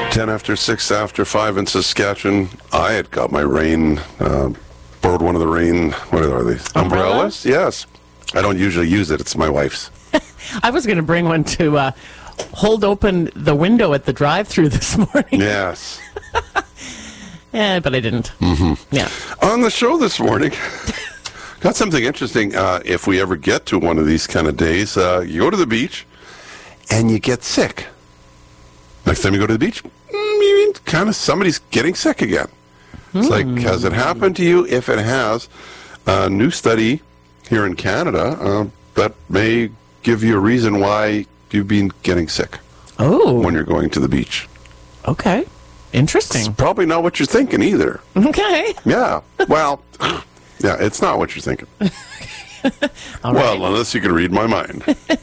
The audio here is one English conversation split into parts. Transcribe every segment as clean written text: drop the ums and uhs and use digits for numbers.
10 after 6 after 5 in Saskatchewan. I had got my rain, borrowed one of the rain, what are these? Umbrellas? Yes. I don't usually use it. It's my wife's. I was going to bring one to hold open the window at the drive-thru this morning. Yes. Yeah, but I didn't. Mm-hmm. Yeah. On the show this morning, got something interesting. If we ever get to one of these kind of days, you go to the beach and you get sick. Next time you go to the beach, kind of somebody's getting sick again. It's like, has it happened to you? If it has, a new study here in Canada that may give you a reason why you've been getting sick when you're going to the beach. Okay. Interesting. It's probably not what you're thinking either. Okay. Yeah. Well, yeah, it's not what you're thinking. All well, right. unless you can read my mind.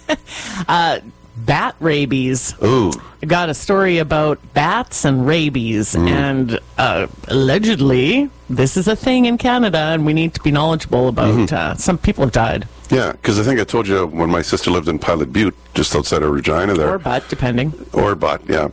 Bat rabies. Ooh. I got a story about bats and rabies, and allegedly this is a thing in Canada, and we need to be knowledgeable about. Some people have died. Yeah, because I think I told you when my sister lived in Pilot Butte, just outside of Regina there. Or butt, depending. Or butt, yeah.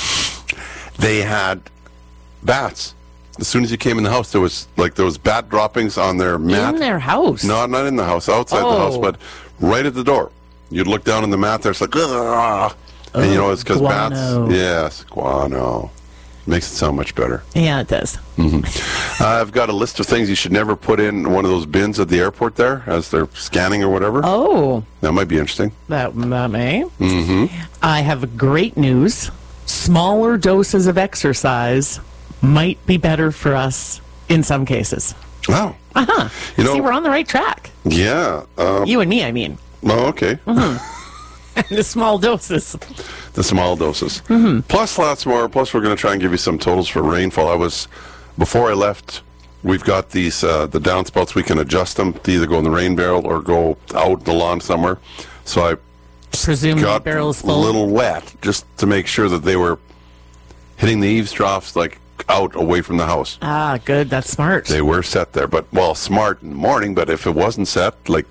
They had bats. As soon as you came in the house, there was bat droppings on their mat. In their house? No, not in the house, outside the house, but right at the door. You'd look down on the mat there, it's like, ugh. And you know, it's because bats. Yes, guano. Makes it sound much better. Yeah, it does. I've got a list of things you should never put in one of those bins at the airport there as they're scanning or whatever. Oh. That might be interesting. That may. I have great news. Smaller doses of exercise might be better for us in some cases. Wow. You know, See, we're on the right track. Yeah. You and me, I mean. Oh, okay. The small doses. The small doses. Plus lots more. Plus we're going to try and give you some totals for rainfall. Before I left, we've got these, the downspouts. We can adjust them to either go in the rain barrel or go out the lawn somewhere. So I presume the got barrel's a full. little wet just to make sure that they were hitting the eaves troughs like out away from the house. Ah, good. That's smart. They were set there, but smart in the morning. But if it wasn't set, like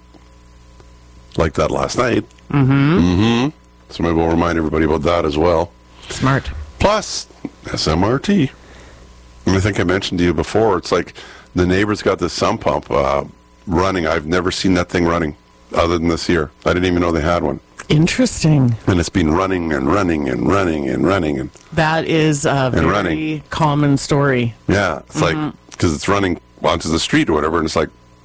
that last night, so maybe we'll remind everybody about that as well. Smart. Plus SMRT. And I think I mentioned to you before. It's like the neighbor's got this sump pump running. I've never seen that thing running other than this year. I didn't even know they had one. Interesting. And it's been running and running and running and running. And that is a very common story. Yeah, it's like, because it's running onto the street or whatever, and it's like,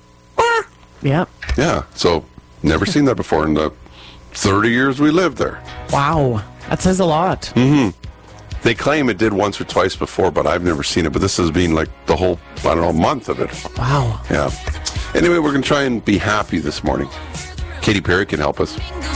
Yep. yeah. So, never seen that before in the 30 years we lived there. Wow. That says a lot. They claim it did once or twice before, but I've never seen it. But this has been like the whole, month of it. Wow. Yeah. Anyway, we're going to try and be happy this morning. Katy Perry can help us.